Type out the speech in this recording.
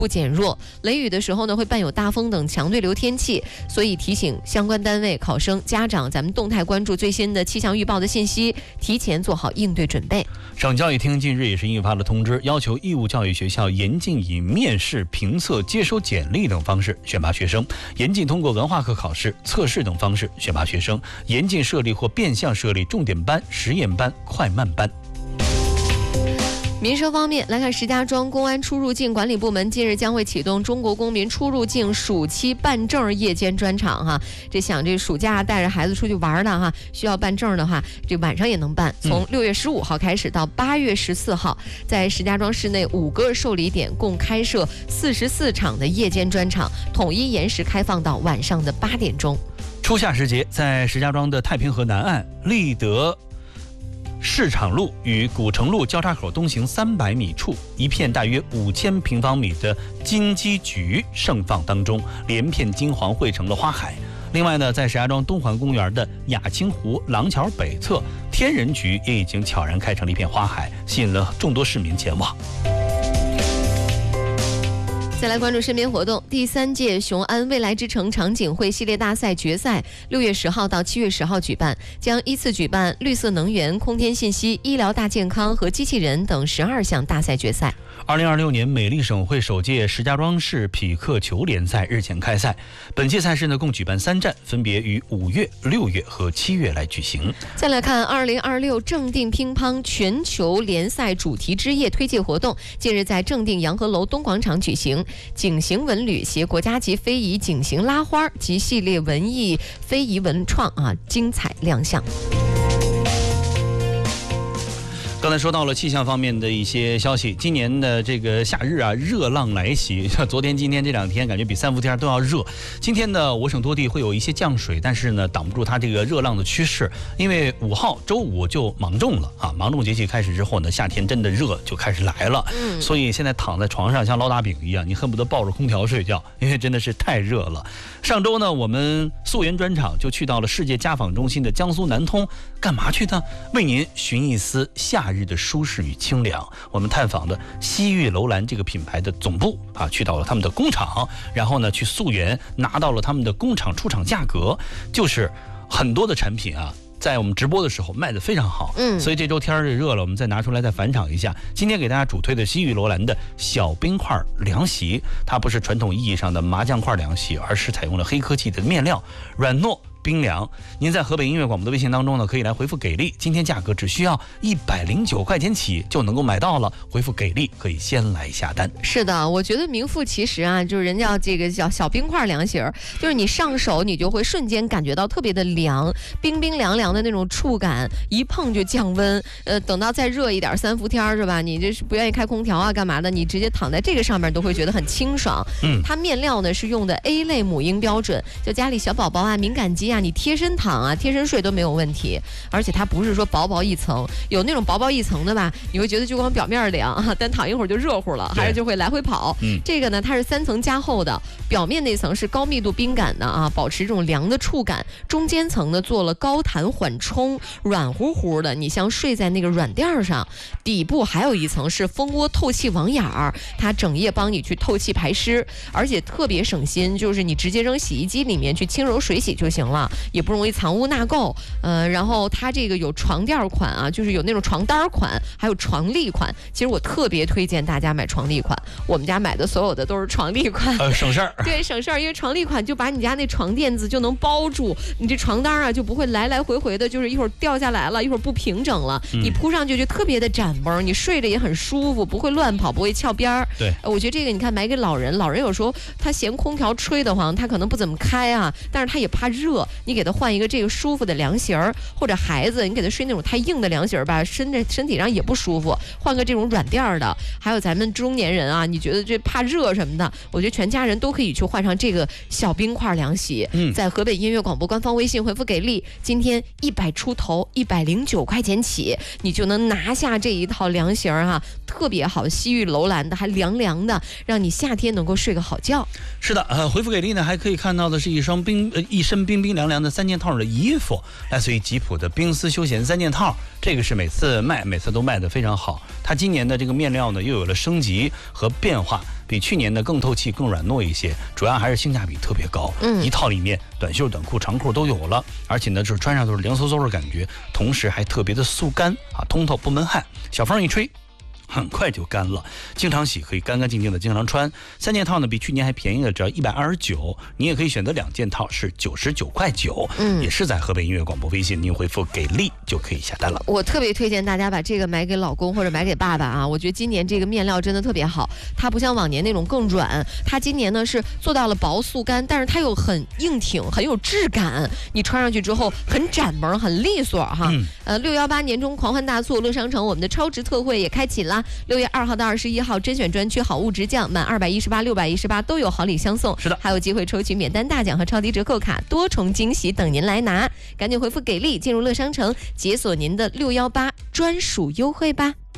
不减弱。雷雨的时候呢，会伴有大风等强对流天气，所以提醒相关单位、考生、家长，咱们动态关注最新的气象预报的信息，提前做好应对准备。 省教育厅近日也是印发了通知，要求义务教育学校严禁以面试、评测、接收简历等方式选拔学生，严禁通过文化课考试、测试等方式选拔学生，严禁设立或变相设立重点班、实验班、快慢班。 民生方面来看，石家庄公安出入境管理部门近日将会启动中国公民出入境暑期办证夜间专场哈。这暑假带着孩子出去玩的哈，需要办证的话，这晚上也能办。从6月15号开始到8月14号，在石家庄市内5个受理点共开设44场的夜间专场，统一延时开放到晚上的8点钟。 初夏时节，在石家庄的太平河南岸立德市场路与古城路交叉口东行300米处，一片大约5000平方米的金鸡菊盛放当中，连片金黄汇成了花海。另外呢，在石家庄东环公园的雅清湖廊桥北侧，天人菊也已经悄然开成了一片花海，吸引了众多市民前往。 再来关注身边活动，第3届雄安未来之城场景会系列大赛决赛6月10号到7月10号举办，将依次举办绿色能源、空天信息、医疗大健康和机器人等12项大赛决赛。 2026年美丽省会首届石家庄市匹克球联赛日前开赛，本届赛事呢共举办3站，分别于5月、6月和7月来举行。 再来看2026正定乒乓全球联赛主题之夜推介活动，近日在正定洋河楼东广场举行。景行文旅携国家级非遗景行拉花及系列文艺非遗文创精彩亮相。 刚才说到了气象方面的一些消息，今年的这个夏日热浪来袭，昨天、今天这2天感觉比3伏天都要热。今天呢，我省多地会有一些降水，但是呢，挡不住它这个热浪的趋势。因为5号周五就芒种了芒种节气开始之后呢，夏天真的热就开始来了。所以现在躺在床上像烙大饼一样，你恨不得抱着空调睡觉，因为真的是太热了。上周呢，我们溯源专场就去到了世界家纺中心的江苏南通，干嘛去呢？为您寻一丝夏日的舒适与清凉。我们探访的西域楼兰这个品牌的总部去到了他们的工厂，然后呢去溯源，拿到了他们的工厂出厂价格，就是很多的产品在我们直播的时候卖得非常好，所以这周天儿热了，我们再拿出来再返场一下。今天给大家主推的西域楼兰的小冰块凉席，它不是传统意义上的麻酱块凉席，而是采用了黑科技的面料，软糯冰凉。您在河北音乐广播的微信当中呢，可以来回复给力，今天价格只需要109块钱起就能够买到了，回复给力可以先来下单。 是的，我觉得名副其实就是人家这个叫小冰块凉席儿，就是你上手你就会瞬间感觉到特别的凉，冰冰凉凉的那种触感，一碰就降温。等到再热一点3伏天是吧，你这是不愿意开空调干嘛的，你直接躺在这个上面都会觉得很清爽。它面料呢是用的 A 类母婴标准，就家里小宝宝敏感肌你贴身躺贴身睡都没有问题。而且它不是说薄薄一层，有那种薄薄一层的吧，你会觉得就光表面凉但躺一会儿就热乎了，还是就会来回跑。这个呢它是3层加厚的，表面那层是高密度冰感的保持这种凉的触感，中间层呢做了高弹缓冲，软乎乎的，你像睡在那个软垫上。底部还有一层是蜂窝透气网眼儿，它整夜帮你去透气排湿，而且特别省心，就是你直接扔洗衣机里面去轻柔水洗就行了，也不容易藏污纳垢。然后它这个有床垫款就是有那种床单款，还有床笠款。其实我特别推荐大家买床笠款，我们家买的所有的都是床笠款， 省事儿。 对，省事儿，因为床笠款就把你家那床垫子就能包住，你这床单就不会来来回回的，就是一会儿掉下来了，一会儿不平整了，你铺上去就特别的展绷，你睡着也很舒服，不会乱跑，不会翘边儿。 对， 我觉得这个你看买给老人有时候他嫌空调吹得慌，他可能不怎么开但是他也怕热，你给他换一个这个舒服的凉席儿，或者孩子你给他睡那种太硬的凉席儿吧，身体上也不舒服，换个这种软垫的。还有咱们中年人你觉得这怕热什么的，我觉得全家人都可以去换上这个小冰块凉席。在河北音乐广播官方微信回复给力，今天100出头109块钱起，你就能拿下这一套凉席儿特别好，西域楼兰的，还凉凉的，让你夏天能够睡个好觉。 是的，回复给力呢，还可以看到的是一身冰冰凉凉的3件套的衣服，来自于吉普的冰丝休闲3件套，这个是每次都卖得非常好。它今年的这个面料呢又有了升级和变化， 比去年的更透气、更软糯一些，主要还是性价比特别高。一套里面短袖、短裤、长裤都有了，而且呢，就是穿上都是凉飕飕的感觉，同时还特别的速干啊，通透不闷汗，小风一吹。很快就干了，经常洗可以干干净净的经常穿。3件套呢比去年还便宜了，只要129。你也可以选择2件套，是99.9块，也是在河北音乐广播微信，您回复给力就可以下单了。 我特别推荐大家把这个买给老公或者买给爸爸啊，我觉得今年这个面料真的特别好，它不像往年那种更软，它今年呢是做到了薄速干，但是它又很硬挺，很有质感，你穿上去之后很展萌，很利索哈。618年中狂欢大促，乐商城我们的超值特惠也开启啦。6月2号到21号，甄选专区好物直降，满218、618都有好礼相送。 是的， 还有机会抽取免单大奖和超低折扣卡，多重惊喜等您来拿。赶紧回复给力，进入乐商城，解锁您的618专属优惠吧。